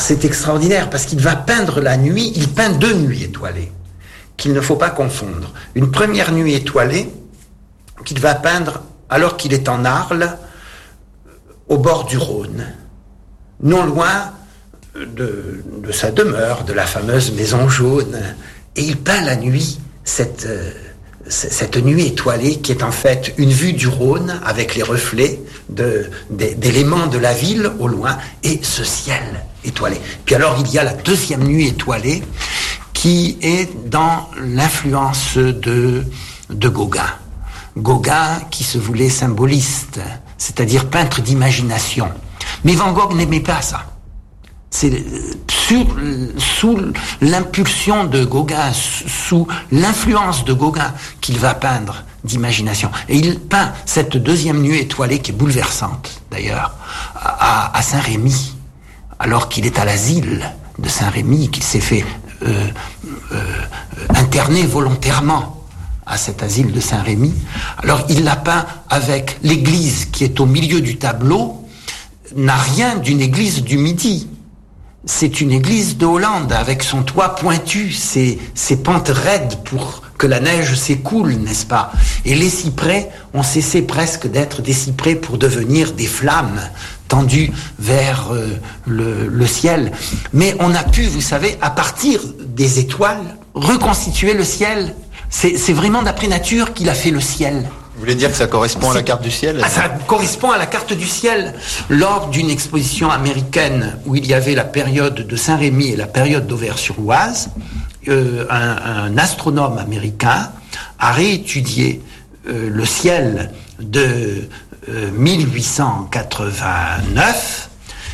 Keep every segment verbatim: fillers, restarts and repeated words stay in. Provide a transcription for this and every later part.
c'est extraordinaire parce qu'il va peindre la nuit, il peint deux nuits étoilées qu'il ne faut pas confondre. Une première nuit étoilée qu'il va peindre alors qu'il est en Arles, au bord du Rhône, non loin de, de sa demeure, de la fameuse maison jaune. Et il peint la nuit, cette, euh, cette nuit étoilée qui est en fait une vue du Rhône avec les reflets de, de, d'éléments de la ville au loin et ce ciel étoilé. Puis alors il y a la deuxième nuit étoilée qui est dans l'influence de, de Gauguin. Gauguin qui se voulait symboliste, c'est-à-dire peintre d'imagination. Mais Van Gogh n'aimait pas ça. C'est sur, sous l'impulsion de Gauguin, sous l'influence de Gauguin qu'il va peindre d'imagination. Et il peint cette deuxième nuit étoilée qui est bouleversante, d'ailleurs, à, à Saint-Rémy, alors qu'il est à l'asile de Saint-Rémy, qu'il s'est fait euh, euh, interner volontairement à cet asile de Saint-Rémy. Alors il l'a peint avec l'église qui est au milieu du tableau, n'a rien d'une église du Midi. C'est une église de Hollande avec son toit pointu, ses, ses pentes raides pour que la neige s'écoule, n'est-ce pas? Et les cyprès ont cessé presque d'être des cyprès pour devenir des flammes tendues vers euh, le, le ciel. Mais on a pu, vous savez, à partir des étoiles, reconstituer le ciel. C'est, c'est vraiment d'après nature qu'il a fait le ciel. Vous voulez dire que ça correspond à la carte du ciel? Ah, ça correspond à la carte du ciel. Lors d'une exposition américaine où il y avait la période de Saint-Rémy et la période d'Auvers-sur-Oise, euh, un, un astronome américain a réétudié euh, le ciel de euh, mille huit cent quatre-vingt-neuf.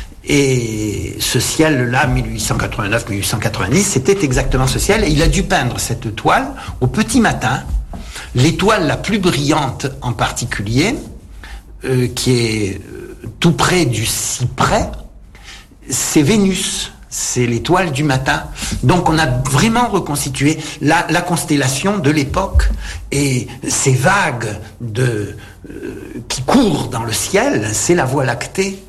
Et ce ciel-là, mille huit cent quatre-vingt-neuf mille huit cent quatre-vingt-dix, c'était exactement ce ciel. Et il a dû peindre cette toile au petit matin. L'étoile la plus brillante en particulier, euh, qui est euh, tout près du cyprès, c'est Vénus. C'est l'étoile du matin. Donc on a vraiment reconstitué la, la constellation de l'époque et ces vagues de, euh, qui courent dans le ciel, c'est la Voie lactée.